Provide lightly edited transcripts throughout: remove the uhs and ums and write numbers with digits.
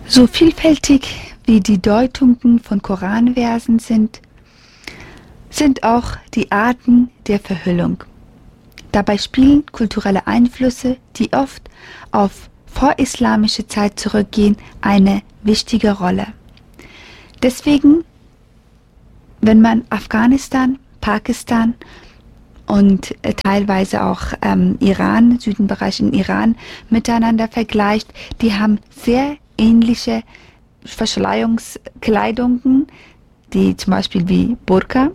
So vielfältig wie die Deutungen von Koranversen sind auch die Arten der Verhüllung. Dabei spielen kulturelle Einflüsse, die oft auf vorislamische Zeit zurückgehen, eine wichtige Rolle. Deswegen, wenn man Afghanistan, Pakistan und teilweise auch Iran, Südenbereich in Iran miteinander vergleicht, die haben sehr ähnliche Verschleierungskleidungen, die zum Beispiel wie Burka.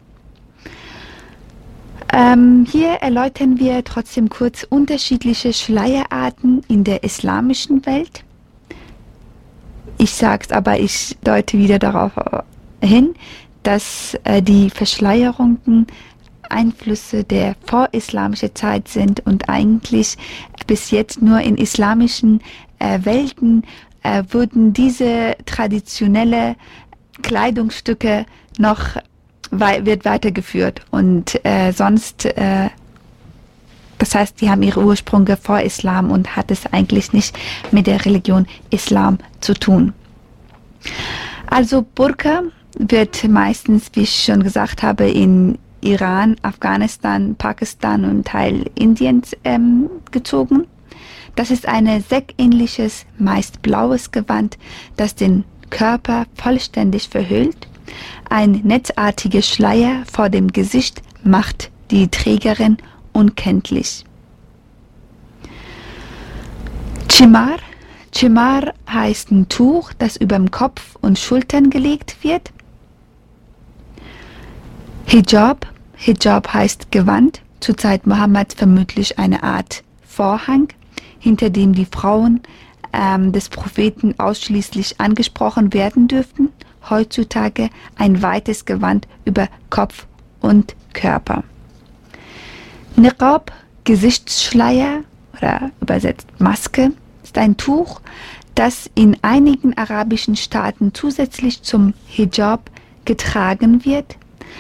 Hier erläutern wir trotzdem kurz unterschiedliche Schleierarten in der islamischen Welt. Ich sage es, aber ich deute wieder darauf hin, dass die Verschleierungen Einflüsse der vorislamischen Zeit sind und eigentlich bis jetzt nur in islamischen Welten wurden diese traditionelle Kleidungsstücke noch wird weitergeführt und sonst, das heißt, die haben ihre Ursprünge vor Islam und hat es eigentlich nicht mit der Religion Islam zu tun. Also Burka wird meistens, wie ich schon gesagt habe, in Iran, Afghanistan, Pakistan und Teil Indiens gezogen. Das ist ein säckähnliches, meist blaues Gewand, das den Körper vollständig verhüllt. Ein netzartiger Schleier vor dem Gesicht macht die Trägerin unkenntlich. Chimar. Chimar heißt ein Tuch, das über dem Kopf und Schultern gelegt wird. Hijab. Hijab heißt Gewand, zur Zeit Mohammeds vermutlich eine Art Vorhang, hinter dem die Frauen des Propheten ausschließlich angesprochen werden dürften. Heutzutage ein weites Gewand über Kopf und Körper. Niqab, Gesichtsschleier oder übersetzt Maske, ist ein Tuch, das in einigen arabischen Staaten zusätzlich zum Hijab getragen wird.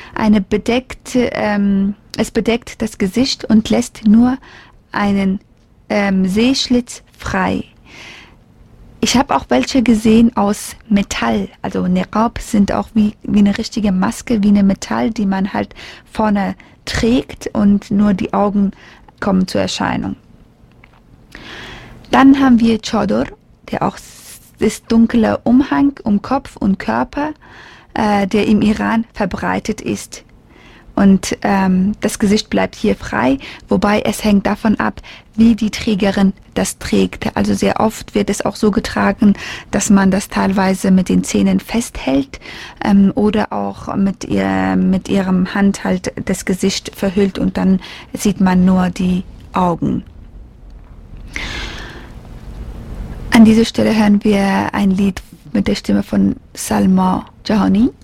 Es bedeckt das Gesicht und lässt nur einen Sehschlitz frei. Ich habe auch welche gesehen aus Metall, also Niqab sind auch wie eine richtige Maske, wie eine Metall, die man halt vorne trägt und nur die Augen kommen zur Erscheinung. Dann haben wir Chador, der auch ist dunkler Umhang um Kopf und Körper, der im Iran verbreitet ist. Und das Gesicht bleibt hier frei, wobei es hängt davon ab, wie die Trägerin das trägt. Also sehr oft wird es auch so getragen, dass man das teilweise mit den Zähnen festhält oder auch mit ihrem Hand halt das Gesicht verhüllt und dann sieht man nur die Augen. An dieser Stelle hören wir ein Lied mit der Stimme von Salma Jahani.